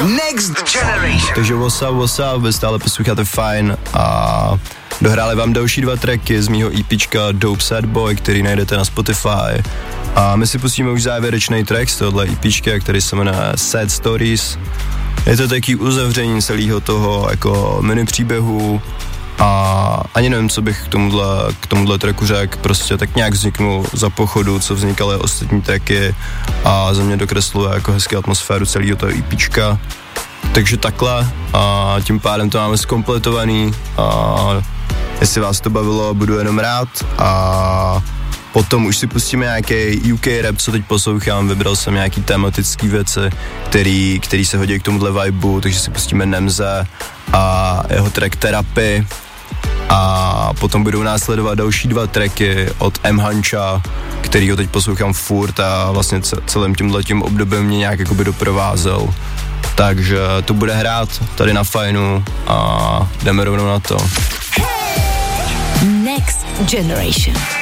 Next Generation. Takže what's up, vy stále posloucháte Fajn a dohráli vám další 2 tracky z mýho EPčka Dope Sad Boy, který najdete na Spotify. A my si pustíme už závěrečný track z tohohle EPčka, který se jmenuje Sad Stories. Je to taký uzavření celého toho jako mini příběhu a ani nevím, co bych k tomuhle tracku řekl, prostě tak nějak vzniknul za pochodu, co vznikaly ostatní tracky a za mě dokresluje jako hezky atmosféru celého toho EPčka. Takže takhle a tím pádem to máme zkompletovaný a jestli vás to bavilo, budu jenom rád a potom už si pustíme nějaký UK rap, co teď poslouchám, vybral jsem nějaký tematický věci, který se hodí k tomuhle vibu, takže si pustíme Nemze a jeho track Therapy a potom budou následovat další 2 tracky od M. Hancha, kterýho teď poslouchám furt a vlastně celým tímhletím obdobím mě nějak jakoby doprovázel. Takže to bude hrát tady na Fajnu a jdeme rovnou na to. Next Generation.